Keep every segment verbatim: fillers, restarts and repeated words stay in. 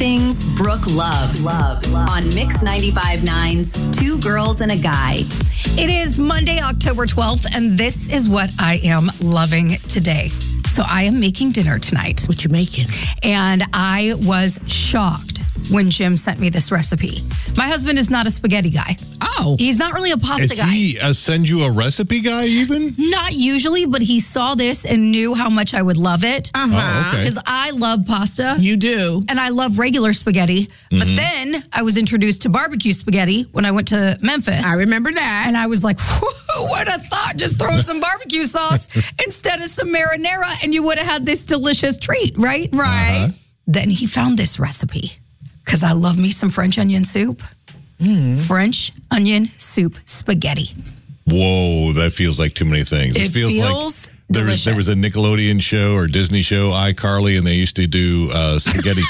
things Brooke loves. Loves. On Mix ninety-five point nine's Two Girls and a Guy. It is Monday, October twelfth, and this is what I am loving today. So I am making dinner tonight. What you making? And I was shocked when Jim sent me this recipe. My husband is not a spaghetti guy. Oh. He's not really a pasta Is guy. he uh, send you a recipe guy even? Not usually, but he saw this and knew how much I would love it. Uh-huh. Oh, okay. Because I love pasta. You do. And I love regular spaghetti. Mm-hmm. But then I was introduced to barbecue spaghetti when I went to Memphis. I remember that. And I was like, who would have thought just throwing some barbecue sauce instead of some marinara and you would have had this delicious treat, right? Right. Uh-huh. Then he found this recipe because I love me some French onion soup. Mm. French onion soup spaghetti. Whoa, that feels like too many things. It feels, feels like there was, there was a Nickelodeon show or Disney show, iCarly, and they used to do uh, spaghetti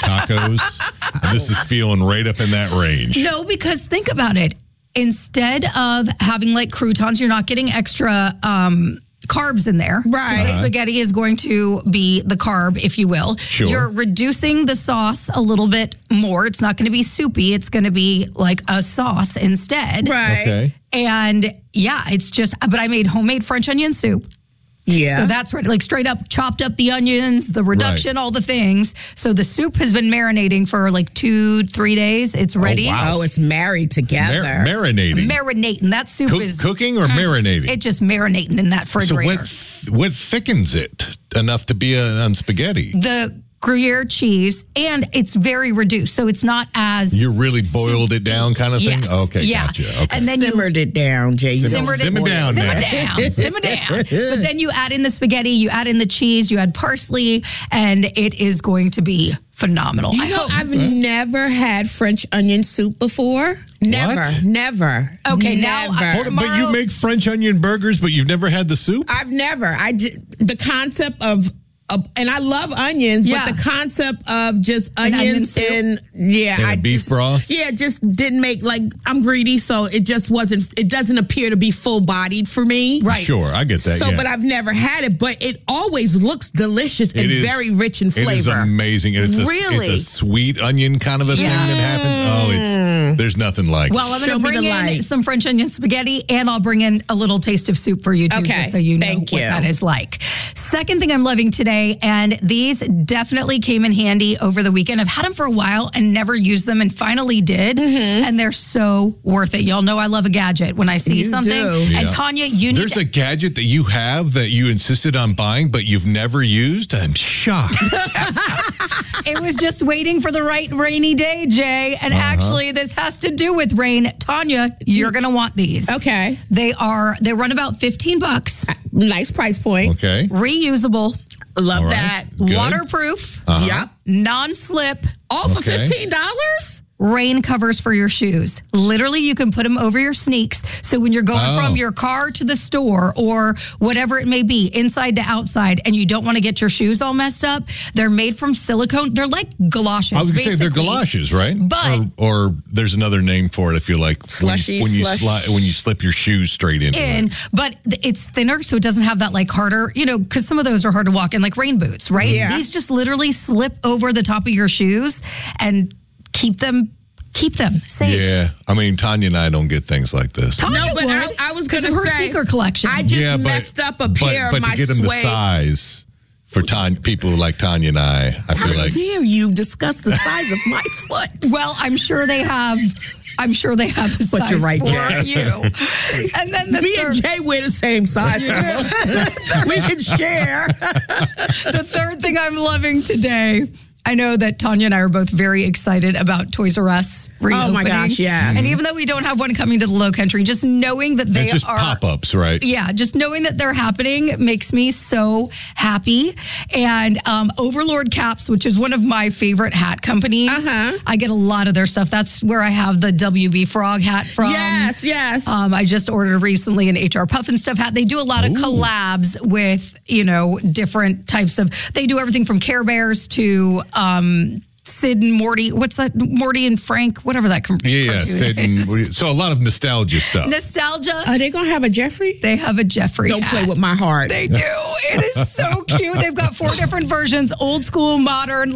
tacos. And this is feeling right up in that range. No, because think about it. Instead of having like croutons, you're not getting extra um, carbs in there. Right. The spaghetti is going to be the carb, if you will. Sure. You're reducing the sauce a little bit more. It's not going to be soupy. It's going to be like a sauce instead. Right. Okay. And yeah, it's just, but I made homemade French onion soup. Yeah. So that's right, like straight up chopped up the onions, the reduction, all the things. So the soup has been marinating for like two, three days. It's ready. wow. Oh, it's married together. Mar- marinating. Marinating. That soup Cook- is cooking or marinating? It just marinating in that so refrigerator. what, what thickens it enough to be a, on spaghetti? The Gruyere cheese, and it's very reduced, so it's not as You really boiled it down kind of thing? Yes. Okay, Yeah. gotcha. Okay. And then you Simmered it down, Jay. You don't simmered it Simmer down simmer now. down, simmer down. But then you add in the spaghetti, you add in the cheese, you add parsley, and it is going to be phenomenal. You I know, hope. I've never had French onion soup before. Never, What? never. Okay, now never. I- Hold on, but you tomorrow- make French onion burgers, but you've never had the soup? I've never. I ju- the concept of. of- And I love onions, Yeah. but the concept of just An onion onions soup? and yeah, And a I beef just, broth? Yeah, just didn't make like I'm greedy, so it just wasn't. It doesn't appear to be full bodied for me. Right. Sure, I get that. So, yeah. but I've never had it. But it always looks delicious and It is- very rich in It is flavor. amazing. And it's a, Really? it's a sweet onion kind of a thing that happens. Oh, it's there's nothing like Well, I'm Show going to me the bring in light. some French onion spaghetti, and I'll bring in a little taste of soup for you too, Okay. just so you know Thank what you. that is like. Second thing I'm loving today, and these definitely came in handy over the weekend. I've had them for a while and never used them, and finally did, Mm-hmm. and they're so worth it. Y'all know I love a gadget when I see You something. do. And Yeah. Tanya, you There's need a gadget that you have that you insisted on buying, but you've never used. I'm shocked. It was just waiting for the right rainy day, Jay. And Uh-huh. actually, this has to do with rain. Tanya, you're going to want these. Okay, They are, they run about fifteen bucks, nice price point. Okay. reusable, Love All right. that. Good. waterproof, Yep. non-slip, All for Okay. fifteen dollars. rain covers for your shoes. Literally, you can put them over your sneaks. So when you're going Oh. from your car to the store or whatever it may be, inside to outside, and you don't want to get your shoes all messed up, they're made from silicone. They're like galoshes. I was going to say they're basically. galoshes, right? But- or, or there's another name for it if you like Slushy, when you, when you, slush. sli- when you slip your shoes straight into in, it. but th- it's thinner, so it doesn't have that like harder, you know, because some of those are hard to walk in, like rain boots, right? Yeah. These just literally slip over the top of your shoes and keep them, keep them safe. Yeah, I mean Tanya and I don't get things like this. Tanya No, but I, would, I was 'cause going of to her say sneaker collection. I just yeah, but, messed up a but, pair but of my to get them the suede. size for Tanya, people like Tanya and I, I feel How like dare you discuss the size of my foot? Well, I'm sure they have. I'm sure they have a But size you're right, for Jay. you. And then the Me third, and Jay wear the same size. We can share. the third thing I'm loving today. I know that Tanya and I are both very excited about Toys R Us reopening. Oh my gosh, yeah. And even though we don't have one coming to the Low Country, just knowing that they it's just are pop-ups, right? Yeah, just knowing that they're happening makes me so happy. And um, Overlord Caps, which is one of my favorite hat companies, Uh-huh. I get a lot of their stuff. That's where I have the W B Frog hat from. Yes, yes. Um, I just ordered recently an H R Puffin stuff hat. They do a lot of collabs with, you know, different types of, they do everything from Care Bears to um, Sid and Morty. What's that? Morty and Frank, whatever that com- Yeah, yeah. cartoon Sid is. and, so a lot of nostalgia stuff. Nostalgia. Are they going to have a Jeffrey? They have a Jeffrey Don't hat. play with my heart. They do. It is so cute. They've got four different versions, old school, modern,